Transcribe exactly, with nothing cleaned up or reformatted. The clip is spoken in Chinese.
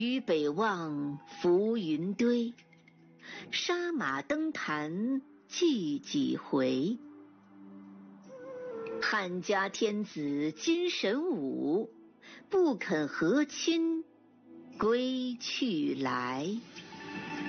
于北望浮云堆，杀马登坛祭几回。汉家天子今神武，不肯和亲归去来。